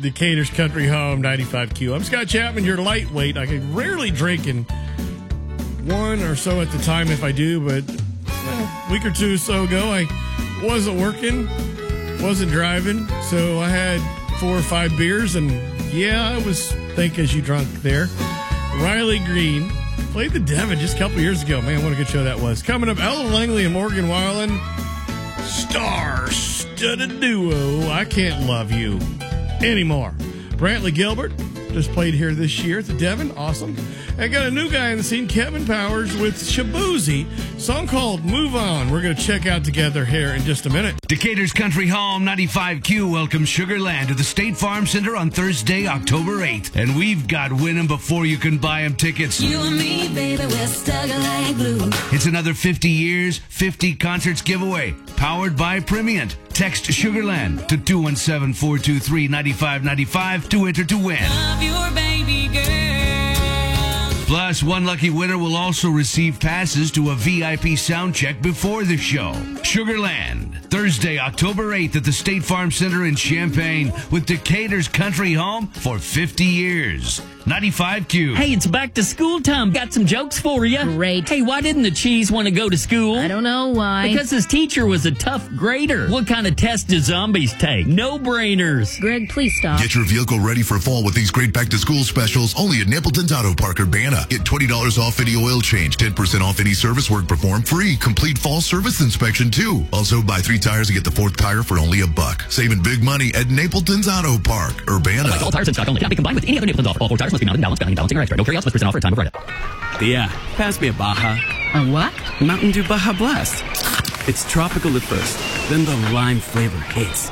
Decatur's Country Home 95Q. I'm Scott Chapman, your lightweight. I can rarely drink in one or so at the time if I do, but a week or two or so ago, I wasn't working, wasn't driving, so I had 4 or 5 beers, and yeah, I was think as you drunk there. Riley Green played the Devon just a couple years ago. Man, what a good show that was. Coming up, Ella Langley and Morgan Wallen, star-studded duo, I Can't Love You Anymore. Brantley Gilbert just played here this year at the Devon. Awesome. I got a new guy in the scene, Kevin Powers with Shabuzi, song called Move On. We're going to check out together here in just a minute. Decatur's Country Home 95Q welcomes Sugar Land to the State Farm Center on Thursday, October 8th. And we've got Win 'em Before You Can Buy 'em tickets. You and me, baby, we're stuck like glue. It's another 50 years, 50 concerts giveaway, powered by Primient. Text Sugarland to 217-423-9595 to enter to win. Love your baby girl. Plus, one lucky winner will also receive passes to a VIP sound check before the show. Sugarland, Thursday, October 8th at the State Farm Center in Champaign with Decatur's Country Home for 50 years. 95Q. Hey, it's back to school time. Got some jokes for you. Great. Hey, why didn't the cheese want to go to school? I don't know why. Because his teacher was a tough grader. What kind of test do zombies take? No brainers. Greg, please stop. Get your vehicle ready for fall with these great back-to-school specials only at Napleton's Auto Park, Urbana. Get $20 off any oil change, 10% off any service work performed, free. Complete fall service inspection, too. Also, buy 3 tires and get the 4th tire for only $1. Saving big money at Napleton's Auto Park, Urbana. All tires in stock only. Cannot be combined with any other Napleton's offer. All 4 tires must be mounted, balanced, balancing, or extra. No carry-outs must present offer at time of write-up. Yeah, pass me a Baja. A what? Mountain Dew Baja Blast. It's tropical at first, then the lime flavor hits.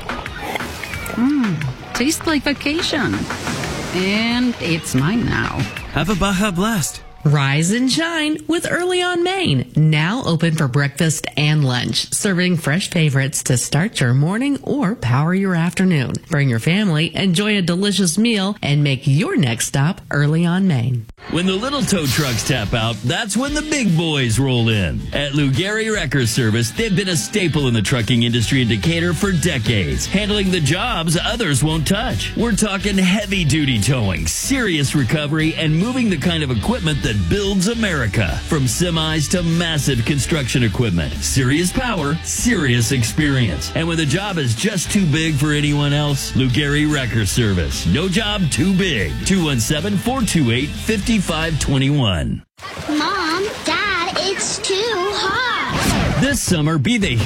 Tastes like vacation. And it's mine now. Have a Baja Blast. Rise and shine with Early on Main. Now open for breakfast and lunch, serving fresh favorites to start your morning or power your afternoon. Bring your family, enjoy a delicious meal, and make your next stop Early on Main. When the little tow trucks tap out, that's when the big boys roll in. At Lou Gehry Wrecker Service, they've been a staple in the trucking industry in Decatur for decades, handling the jobs others won't touch. We're talking heavy-duty towing, serious recovery, and moving the kind of equipment that builds America. From semis to massive construction equipment. Serious power, serious experience. And when the job is just too big for anyone else, Lou Gehry Wrecker Service. No job too big. 217-428-5521. Mom, Dad, it's too hot. This summer, be the